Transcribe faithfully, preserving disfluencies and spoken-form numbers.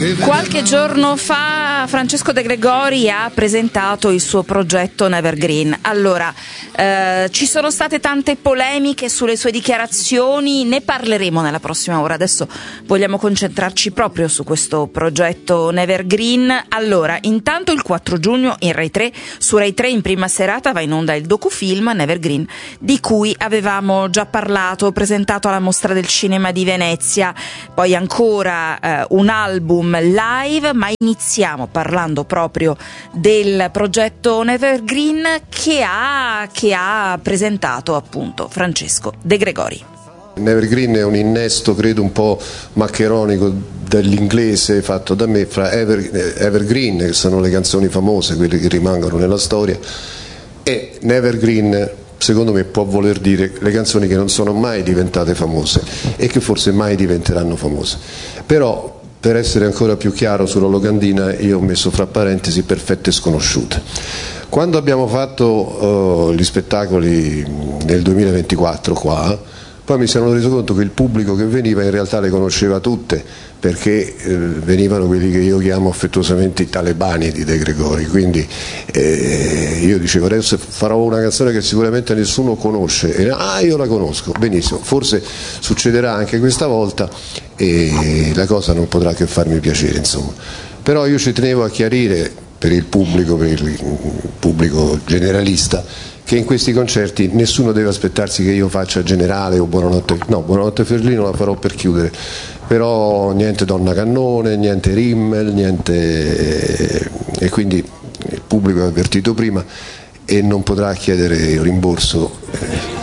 Qualche giorno fa Francesco De Gregori ha presentato il suo progetto Nevergreen. Allora, eh, ci sono state tante polemiche sulle sue dichiarazioni, ne parleremo nella prossima ora. Adesso vogliamo concentrarci proprio su questo progetto Nevergreen. Allora, intanto il quattro giugno in Rai tre, su Rai tre in prima serata va in onda il docufilm Nevergreen, di cui avevamo già parlato, presentato alla Mostra del Cinema di Venezia, poi ancora eh, un album live, ma iniziamo parlando proprio del progetto Nevergreen che ha, che ha presentato appunto Francesco De Gregori. Nevergreen è un innesto, credo, un po' maccheronico dell'inglese fatto da me fra Ever, Evergreen, che sono le canzoni famose, quelle che rimangono nella storia, e Nevergreen, secondo me, può voler dire le canzoni che non sono mai diventate famose e che forse mai diventeranno famose. Però, per essere ancora più chiaro sulla locandina, io ho messo fra parentesi perfette sconosciute. Quando abbiamo fatto uh, gli spettacoli nel duemilaventiquattro qua, poi mi sono reso conto che il pubblico che veniva in realtà le conosceva tutte, perché eh, venivano quelli che io chiamo affettuosamente i talebani di De Gregori, quindi eh, io dicevo adesso farò una canzone che sicuramente nessuno conosce, e ah, io la conosco, benissimo, forse succederà anche questa volta e la cosa non potrà che farmi piacere, insomma. Però io ci tenevo a chiarire per il pubblico, per il pubblico generalista, che in questi concerti nessuno deve aspettarsi che io faccia Generale o Buonanotte, no, Buonanotte Ferlino la farò per chiudere, però niente Donna Cannone, niente Rimmel, niente, e quindi il pubblico è avvertito prima e non potrà chiedere rimborso.